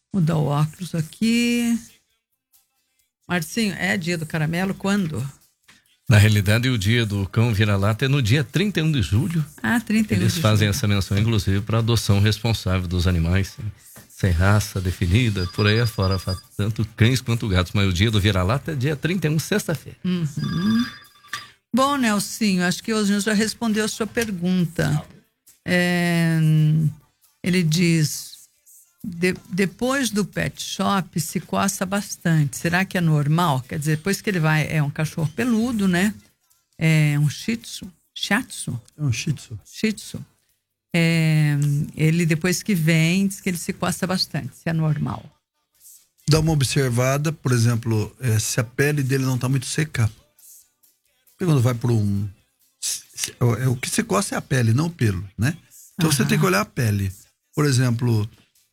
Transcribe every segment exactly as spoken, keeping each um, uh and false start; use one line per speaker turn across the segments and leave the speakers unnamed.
Mudar o óculos aqui. Marcinho, é dia do caramelo quando?
Na realidade, o dia do cão vira-lata é no dia trinta e um de julho.
Ah, trinta e um
Eles
de
fazem
julho.
essa menção, inclusive, para adoção responsável dos animais, sem raça definida, por aí afora, tanto cães quanto gatos. Mas o dia do vira-lata é dia trinta e um, sexta-feira.
Uhum. Bom, Nelsinho, acho que o Osnilson já respondeu a sua pergunta. É, ele diz, de, depois do pet shop se coça bastante. Será que é normal? Quer dizer, depois que ele vai, é um cachorro peludo, né? É um shih tzu. Shatsu?
É um shih tzu.
Shih tzu. É, ele, depois que vem, diz que ele se coça bastante. Se é normal.
Dá uma observada, por exemplo, é, se a pele dele não está muito seca. Quando vai para um... Se, é, o que se coça é a pele, não o pelo, né? Então, uhum, você tem que olhar a pele. Por exemplo,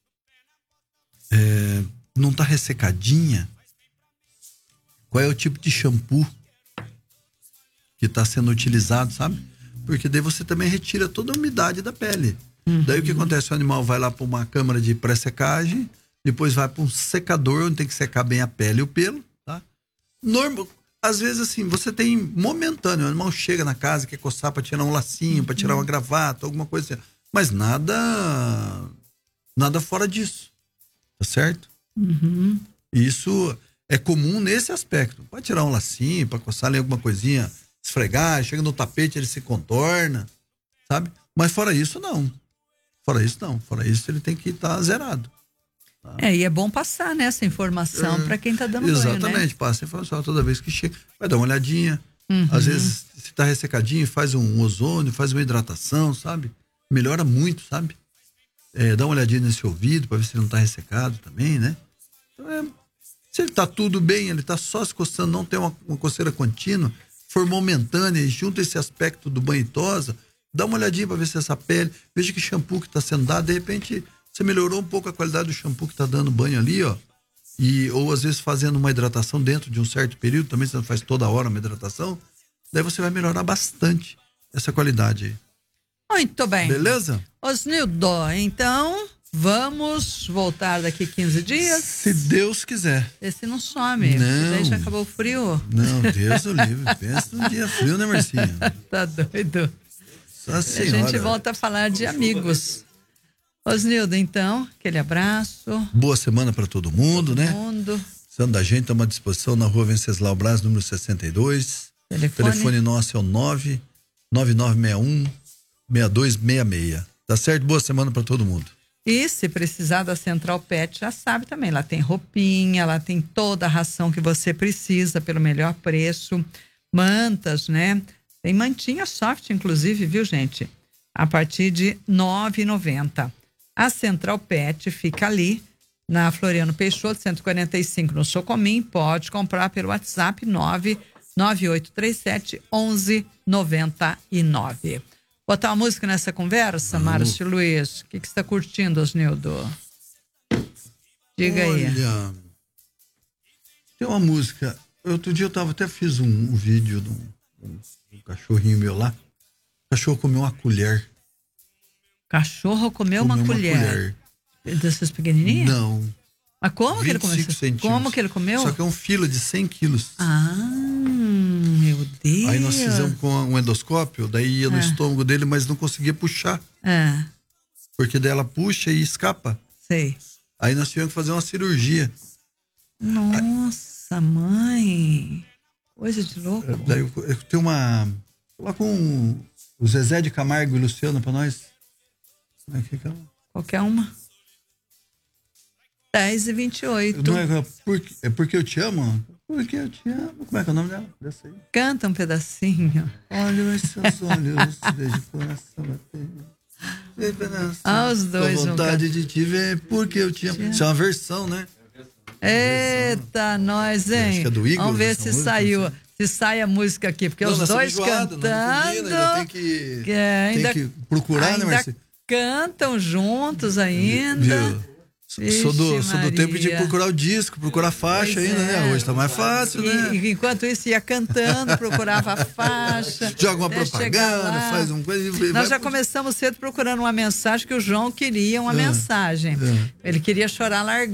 é, não está ressecadinha. Qual é o tipo de shampoo que está sendo utilizado, sabe? Porque daí você também retira toda a umidade da pele. Uhum. Daí o que acontece? O animal vai lá para uma câmara de pré-secagem, depois vai para um secador, onde tem que secar bem a pele e o pelo, tá? Normal. Às vezes, assim, você tem momentâneo, o animal chega na casa, quer coçar para tirar um lacinho, para tirar uma gravata, alguma coisa assim. Mas nada, nada fora disso, tá certo?
Uhum.
Isso é comum nesse aspecto. Pode tirar um lacinho, para coçar ali alguma coisinha, esfregar, chega no tapete, ele se contorna, sabe? Mas fora isso, não. Fora isso, não. Fora isso, ele tem que estar tá zerado. Tá?
É, e é bom passar, né, essa informação é, para quem tá dando
exatamente,
banho, né?
Exatamente, passa a informação toda vez que chega. Vai dar uma olhadinha.
Uhum.
Às vezes, se tá ressecadinho, faz um ozônio, faz uma hidratação, sabe? Melhora muito, sabe? É, dá uma olhadinha nesse ouvido para ver se ele não tá ressecado também, né? Então, é, se ele tá tudo bem, ele tá só se coçando, não tem uma, uma coceira contínua, for momentânea e junta esse aspecto do banho e tosa, dá uma olhadinha para ver se essa pele, veja que shampoo que tá sendo dado, de repente você melhorou um pouco a qualidade do shampoo que tá dando banho ali, ó, e, ou às vezes fazendo uma hidratação dentro de um certo período, também você não faz toda hora uma hidratação, daí você vai melhorar bastante essa qualidade aí.
Muito bem.
Beleza?
Osnildo, então vamos voltar daqui quinze dias?
Se Deus quiser.
Esse não some,
não.
Daí já acabou o frio.
Não, Deus o livre. Pensa num dia frio, né, Marcinha?
Tá doido.
Só senhora.
A gente volta a falar de amigos. Osnildo, então, aquele abraço.
Boa semana para todo mundo,
todo
né?
mundo.
Precisando da gente, estamos à disposição na rua Venceslau Braz, número sessenta e dois.
Telefone.
Telefone nosso é o nove nove nove seis um, seis dois seis seis. Tá certo? Boa semana para todo mundo.
E se precisar da Central Pet, já sabe também, lá tem roupinha, lá tem toda a ração que você precisa pelo melhor preço, mantas, né? Tem mantinha soft, inclusive, viu, gente? A partir de nove reais e noventa centavos. A Central Pet fica ali na Floriano Peixoto, cento e quarenta e cinco, no Socomim. Pode comprar pelo WhatsApp nove nove oito três sete um um nove nove. Botar uma música nessa conversa, Márcio Luiz? O que que você está curtindo, Osnildo? Diga
Olha,
aí.
Olha, tem uma música. Outro dia eu tava, até fiz um, um vídeo de um, um, um cachorrinho meu lá. O cachorro comeu uma colher.
Cachorro comeu, comeu uma, uma colher. colher. Dessas pequenininhas?
Não.
Mas como que ele comeu? Como que ele comeu?
Só que é um fila de cem quilos.
Ah, meu Deus.
Aí nós fizemos com um endoscópio, daí ia no é. estômago dele, mas não conseguia puxar.
É.
Porque daí ela puxa e escapa.
Sei.
Aí nós tivemos que fazer uma cirurgia.
Nossa, Aí... mãe. Coisa de louco.
É, daí eu, eu tenho uma... Coloca um... O Zezé de Camargo e Luciano pra nós. Como é que é?
Qualquer uma. dez e vinte e oito.
Não é, porque, é porque eu te amo? Porque eu te amo. Como é que é o nome dela? Dessa aí.
Canta um pedacinho.
Olha os seus olhos, vejo o coração bater.
Ah, os dois.
Com vontade de te ver, porque eu te amo. Isso é uma versão, né?
Eita, nós, hein?
Acho que é do Igor.
Vamos ver se música, saiu. Se sai a música aqui, porque não, os dois enjoado, cantando.
Não, tem que,
que é, ainda,
tem que procurar,
ainda
né, Marcelo?
Cantam juntos ainda.
Viu? Vixe, sou do, sou do tempo de procurar o disco, procurar a faixa pois ainda, é. né? Hoje tá mais fácil,
e,
né?
E, enquanto isso, ia cantando, procurava a faixa.
Joga uma propaganda, faz um coisa.
Nós vai... já começamos cedo procurando uma mensagem que o João queria uma é, mensagem. É. Ele queria chorar largando.